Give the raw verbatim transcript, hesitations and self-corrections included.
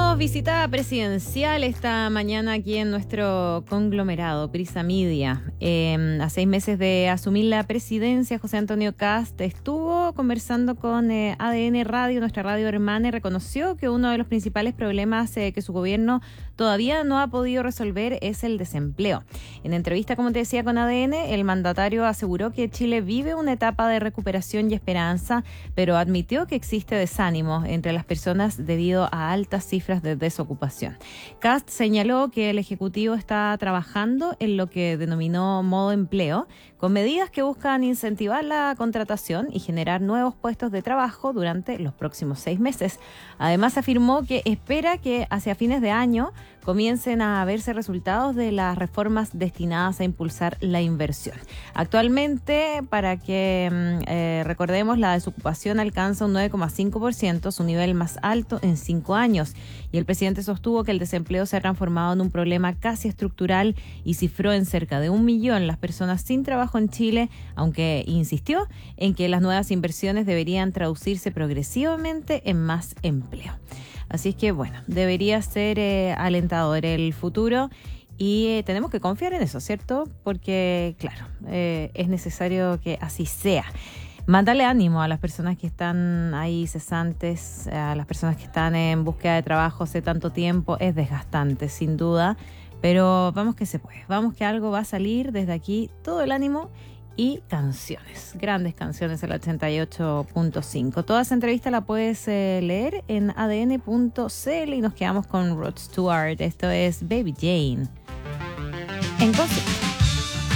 Tenemos visita presidencial esta mañana aquí en nuestro conglomerado, Prisa Media. Eh, a seis meses de asumir la presidencia, José Antonio Kast estuvo conversando con eh, A D N Radio, nuestra radio hermana, y reconoció que uno de los principales problemas eh, que su gobierno todavía no ha podido resolver es el desempleo. En entrevista, como te decía, con A D N, el mandatario aseguró que Chile vive una etapa de recuperación y esperanza, pero admitió que existe desánimo entre las personas debido a altas cifras de desocupación. Kast señaló que el Ejecutivo está trabajando en lo que denominó modo empleo, con medidas que buscan incentivar la contratación y generar nuevos puestos de trabajo durante los próximos seis meses. Además, afirmó que espera que hacia fines de año comiencen a verse resultados de las reformas destinadas a impulsar la inversión. Actualmente, para que eh, recordemos, la desocupación alcanza un nueve coma cinco por ciento, su nivel más alto en cinco años. Y el presidente sostuvo que el desempleo se ha transformado en un problema casi estructural y cifró en cerca de un millón las personas sin trabajo en Chile, aunque insistió en que las nuevas inversiones deberían traducirse progresivamente en más empleo. Así es que, bueno, debería ser eh, alentador el futuro y eh, tenemos que confiar en eso, ¿cierto? Porque, claro, eh, es necesario que así sea. Mandarle ánimo a las personas que están ahí cesantes, a las personas que están en búsqueda de trabajo hace tanto tiempo. Es desgastante, sin duda, pero vamos que se puede. Vamos que algo va a salir desde aquí, todo el ánimo y canciones, grandes canciones en el ochenta y ocho punto cinco. Toda esa entrevista la puedes eh, leer en a d n punto c l y nos quedamos con Rod Stewart. Esto es Baby Jane en Concepto.